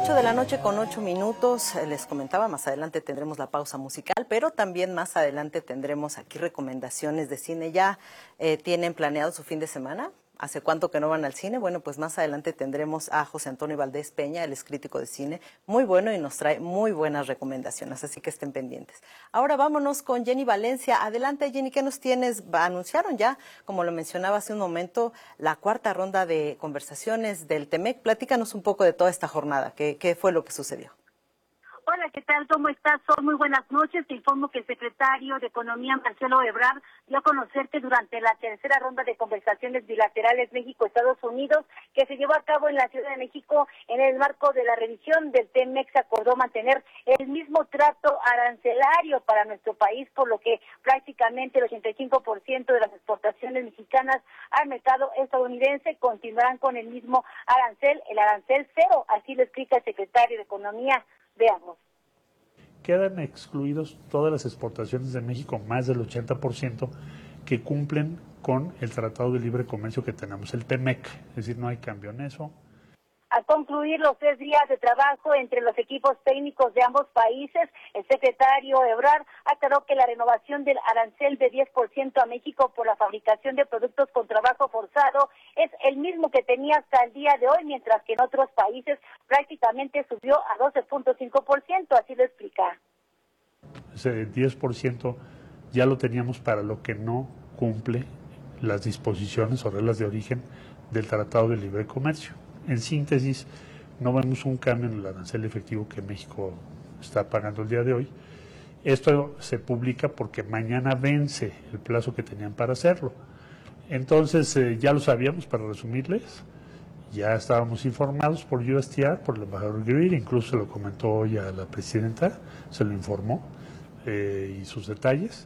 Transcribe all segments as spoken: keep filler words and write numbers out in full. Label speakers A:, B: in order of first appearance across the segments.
A: ocho de la noche con ocho minutos, les comentaba, más adelante tendremos la pausa musical, pero también más adelante tendremos aquí recomendaciones de cine. ¿Ya eh, tienen planeado su fin de semana? ¿Hace cuánto que no van al cine? Bueno, pues más adelante tendremos a José Antonio Valdés Peña, él es crítico de cine, muy bueno y nos trae muy buenas recomendaciones, así que estén pendientes. Ahora vámonos con Jenny Valencia. Adelante, Jenny, ¿qué nos tienes? Anunciaron ya, como lo mencionaba hace un momento, la cuarta ronda de conversaciones del TEMEC. Platícanos un poco de toda esta jornada, ¿qué, qué fue lo que sucedió?
B: Hola, ¿qué tal? ¿Cómo estás? Sol, muy buenas noches. Te informo que el secretario de Economía, Marcelo Ebrard, dio a conocer que durante la tercera ronda de conversaciones bilaterales México-Estados Unidos, que se llevó a cabo en la Ciudad de México en el marco de la revisión del TEMEC, se acordó mantener el mismo trato arancelario para nuestro país, por lo que prácticamente el ochenta y cinco por ciento de las exportaciones mexicanas al mercado estadounidense continuarán con el mismo arancel, el arancel cero, así lo explica el secretario de Economía. Veamos.
C: Quedan excluidos todas las exportaciones de México, más del ochenta por ciento, que cumplen con el Tratado de Libre Comercio que tenemos, el TEMEC. Es decir, no hay cambio en eso.
B: Al concluir los tres días de trabajo entre los equipos técnicos de ambos países, el secretario Ebrard aclaró que la renovación del arancel de diez por ciento a México por la fabricación de productos con trabajo forzado es el mismo que tenía hasta el día de hoy, mientras que en otros países prácticamente subió a doce punto cinco por ciento, así lo explica.
C: Ese diez por ciento ya lo teníamos para lo que no cumple las disposiciones o reglas de origen del Tratado de Libre Comercio. En síntesis, no vemos un cambio en el arancel efectivo que México está pagando el día de hoy. Esto se publica porque mañana vence el plazo que tenían para hacerlo. Entonces, eh, ya lo sabíamos, para resumirles, ya estábamos informados por U S T R, por el embajador Greer, incluso se lo comentó hoy a la presidenta, se lo informó, eh, y sus detalles.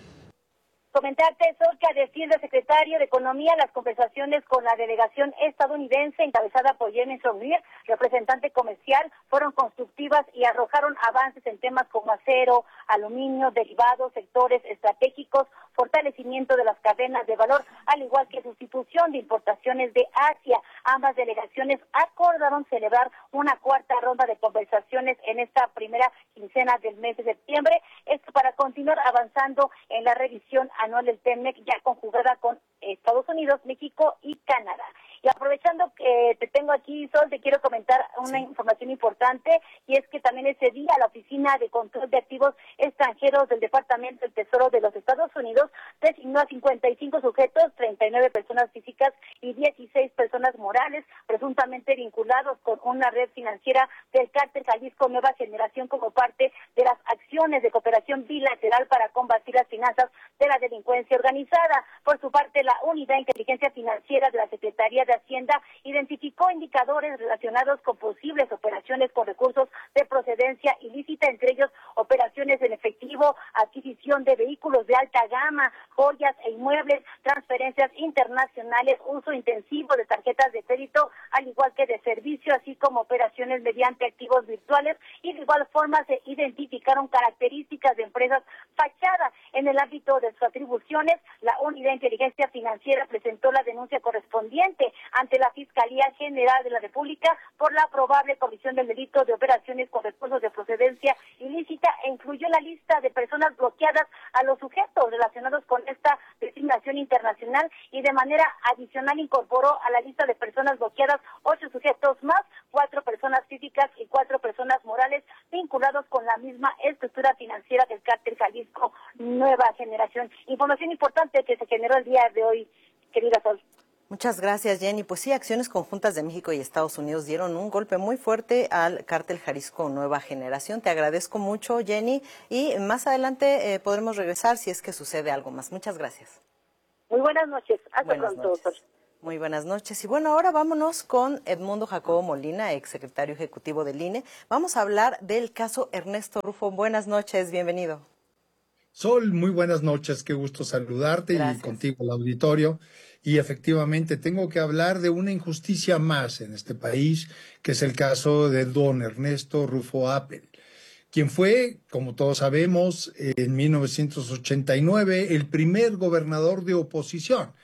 B: Comentarte, Sol, que a decir del secretario de Economía, las conversaciones con la delegación estadounidense encabezada por James O'Neill, representante comercial, fueron constructivas y arrojaron avances en temas como acero, aluminio, derivados, sectores estratégicos, fortalecimiento de las cadenas de valor, al igual que sustitución de importaciones de Asia. Ambas delegaciones acordaron celebrar una cuarta ronda de conversaciones en esta primera quincena del mes de septiembre, esto para continuar avanzando en la revisión anual del TEMEC, ya conjugada con Estados Unidos, México y Canadá. Y aprovechando que te tengo aquí, Sol, te quiero comentar una información importante, y es que también ese día la Oficina de Control de Activos Extranjeros del Departamento del Tesoro de los Estados Unidos designó a cincuenta y cinco sujetos, treinta y nueve personas físicas y dieciséis personas morales, presuntamente vinculados con una red financiera del Cártel Jalisco Nueva Generación como parte de las acciones de cooperación bilateral para combatir las finanzas de la delincuencia organizada. Por su parte, la Unidad de Inteligencia Financiera de la Secretaría de Hacienda identificó indicadores relacionados con posibles operaciones con recursos de procedencia ilícita, entre ellos operaciones en efectivo, adquisición de vehículos de alta gama, joyas e inmuebles, transferencias internacionales, uso intensivo de tarjetas de crédito, al igual que de servicio, así como operaciones mediante activos virtuales, y de igual forma se identificaron características de empresas fachada. En el ámbito de sus atribuciones, la Unidad de Inteligencia Financiera presentó la denuncia correspondiente ante la Fiscalía General de la República por la probable comisión del delito de operaciones con recursos de procedencia ilícita, e incluyó en la lista de personas bloqueadas a los sujetos relacionados con esta designación internacional, y de manera adicional incorporó a la lista de personas bloqueadas ocho sujetos más, cuatro personas físicas y cuatro personas morales vinculados con la misma estructura financiera del Cártel Jalisco Nueva Generación. Información importante que se generó el día de hoy, querida Sol.
A: Muchas gracias, Jenny. Pues sí, acciones conjuntas de México y Estados Unidos dieron un golpe muy fuerte al Cártel Jalisco Nueva Generación. Te agradezco mucho, Jenny, y más adelante eh, podremos regresar si es que sucede algo más. Muchas gracias.
B: Muy buenas noches. Hasta
A: buenas
B: pronto,
A: noches.
B: doctor.
A: Muy buenas noches. Y bueno, ahora vámonos con Edmundo Jacobo Molina, exsecretario ejecutivo del I N E. Vamos a hablar del caso Ernesto Rufo. Buenas noches, bienvenido.
D: Sol, muy buenas noches, qué gusto saludarte. Gracias. Y contigo el auditorio. Y efectivamente tengo que hablar de una injusticia más en este país, que es el caso del don Ernesto Rufo Appel, quien fue, como todos sabemos, en mil novecientos ochenta y nueve el primer gobernador de oposición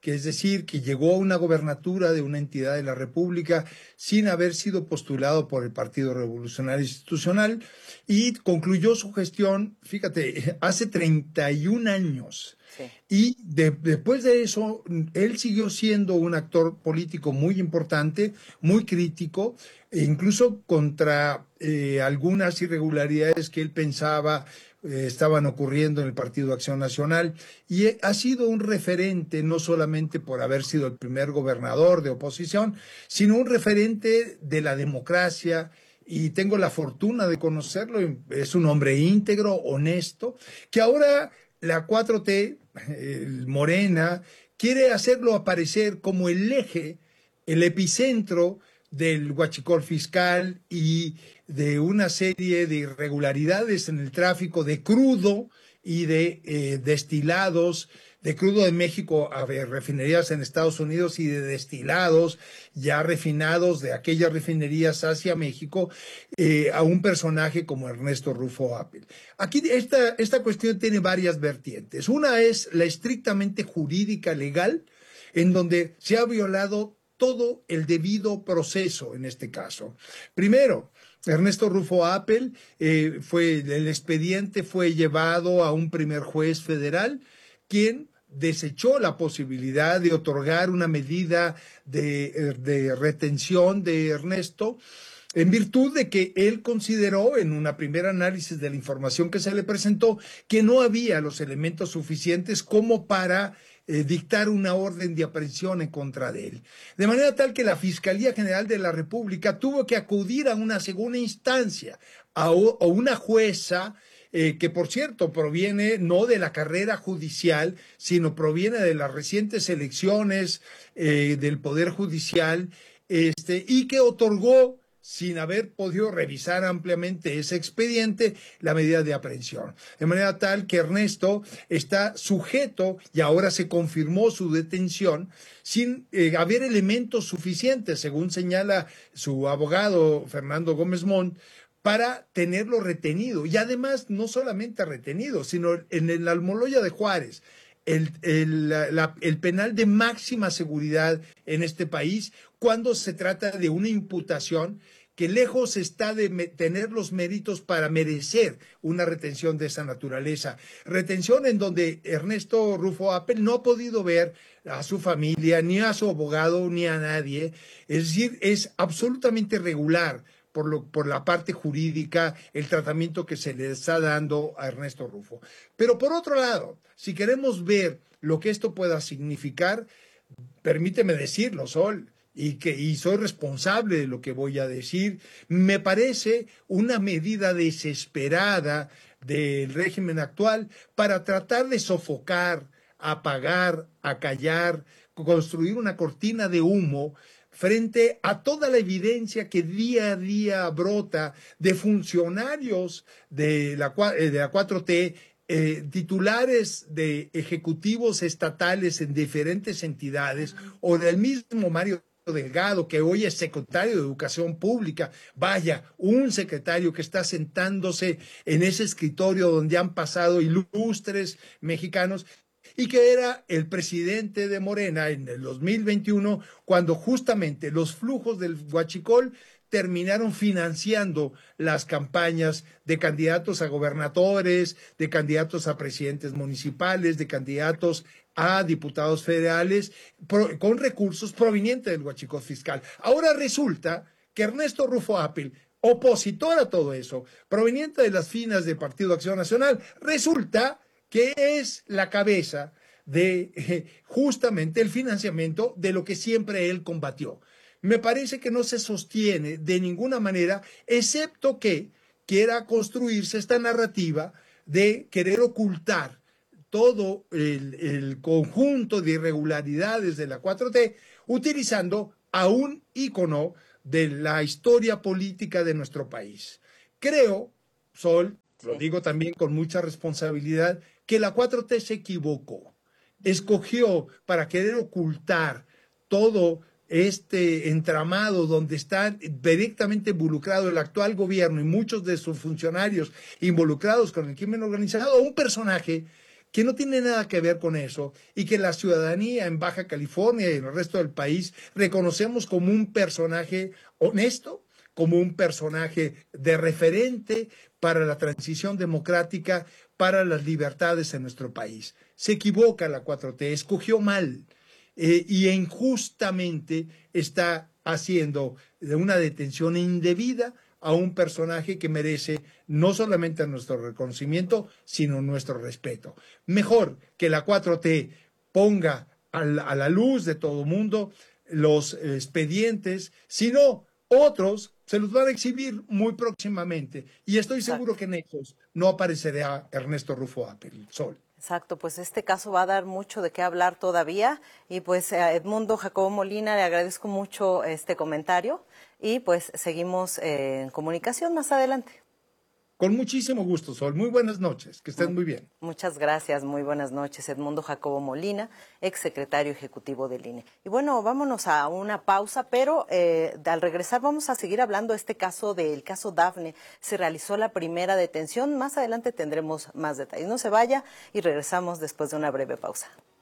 D: que es decir, que llegó a una gobernatura de una entidad de la República sin haber sido postulado por el Partido Revolucionario Institucional y concluyó su gestión, fíjate, hace treinta y un años. Sí. Y de, después de eso, él siguió siendo un actor político muy importante, muy crítico, e incluso contra eh, algunas irregularidades que él pensaba eh, estaban ocurriendo en el Partido Acción Nacional. Y ha sido un referente, no solamente por haber sido el primer gobernador de oposición, sino un referente de la democracia. Y tengo la fortuna de conocerlo, es un hombre íntegro, honesto, que ahora la cuatro T, el Morena, quiere hacerlo aparecer como el eje, el epicentro del huachicol fiscal y de una serie de irregularidades en el tráfico de crudo y de eh, destilados, de crudo de México a ver, refinerías en Estados Unidos y de destilados ya refinados de aquellas refinerías hacia México, eh, a un personaje como Ernesto Rufo Appel. Aquí esta, esta cuestión tiene varias vertientes. Una es la estrictamente jurídica, legal, en donde se ha violado todo el debido proceso en este caso. Primero, Ernesto Rufo Appel, eh, fue, el expediente fue llevado a un primer juez federal, quien desechó la posibilidad de otorgar una medida de, de retención de Ernesto, en virtud de que él consideró, en una primera análisis de la información que se le presentó, que no había los elementos suficientes como para eh, dictar una orden de aprehensión en contra de él. De manera tal que la Fiscalía General de la República tuvo que acudir a una segunda instancia, a, a una jueza, Eh, que por cierto proviene no de la carrera judicial, sino proviene de las recientes elecciones eh, del Poder Judicial, este, y que otorgó, sin haber podido revisar ampliamente ese expediente, la medida de aprehensión. De manera tal que Ernesto está sujeto, y ahora se confirmó su detención, sin eh, haber elementos suficientes, según señala su abogado Fernando Gómez Montt, para tenerlo retenido. Y además, no solamente retenido, sino en el Almoloya de Juárez, el, el, la, el penal de máxima seguridad en este país, cuando se trata de una imputación que lejos está de tener los méritos para merecer una retención de esa naturaleza. Retención en donde Ernesto Rufo Appel no ha podido ver a su familia, ni a su abogado, ni a nadie. Es decir, es absolutamente irregular Por, lo, por la parte jurídica, el tratamiento que se le está dando a Ernesto Rufo. Pero por otro lado, si queremos ver lo que esto pueda significar, permíteme decirlo, Sol, y, que, y soy responsable de lo que voy a decir, me parece una medida desesperada del régimen actual para tratar de sofocar, apagar, acallar, construir una cortina de humo frente a toda la evidencia que día a día brota de funcionarios de la, de la cuatro T, eh, titulares de ejecutivos estatales en diferentes entidades, o del mismo Mario Delgado, que hoy es secretario de Educación Pública. Vaya, un secretario que está sentándose en ese escritorio donde han pasado ilustres mexicanos, y que era el presidente de Morena en el dos mil veintiuno, cuando justamente los flujos del huachicol terminaron financiando las campañas de candidatos a gobernadores, de candidatos a presidentes municipales, de candidatos a diputados federales, pro, con recursos provenientes del huachicol fiscal. Ahora resulta que Ernesto Rufo Appel, opositor a todo eso, proveniente de las filas del Partido Acción Nacional, resulta que es la cabeza de eh, justamente el financiamiento de lo que siempre él combatió. Me parece que no se sostiene de ninguna manera, excepto que quiera construirse esta narrativa de querer ocultar todo el, el conjunto de irregularidades de la cuatro T, utilizando a un ícono de la historia política de nuestro país. Creo, Sol, lo digo también con mucha responsabilidad, que la cuatro T se equivocó. Escogió para querer ocultar todo este entramado donde está directamente involucrado el actual gobierno y muchos de sus funcionarios involucrados con el crimen organizado, un personaje que no tiene nada que ver con eso y que la ciudadanía en Baja California y en el resto del país reconocemos como un personaje honesto, como un personaje de referente para la transición democrática, para las libertades en nuestro país. Se equivoca la cuatro T, escogió mal eh, y injustamente está haciendo una detención indebida a un personaje que merece no solamente nuestro reconocimiento, sino nuestro respeto. Mejor que la cuatro T ponga a la, a la luz de todo el mundo los expedientes, sino otros se los van a exhibir muy próximamente. Y estoy seguro Exacto. que en ellos no aparecerá Ernesto Rufo Appel, Sol.
A: Exacto, pues este caso va a dar mucho de qué hablar todavía y pues a Edmundo Jacobo Molina le agradezco mucho este comentario y pues seguimos eh, en comunicación más adelante.
D: Con muchísimo gusto, Sol. Muy buenas noches, que estén muy bien.
A: Muchas gracias, muy buenas noches. Edmundo Jacobo Molina, exsecretario ejecutivo del I N E. Y bueno, vámonos a una pausa, pero eh, al regresar vamos a seguir hablando de este caso, del caso Dafne. Se realizó la primera detención, más adelante tendremos más detalles. No se vaya y regresamos después de una breve pausa.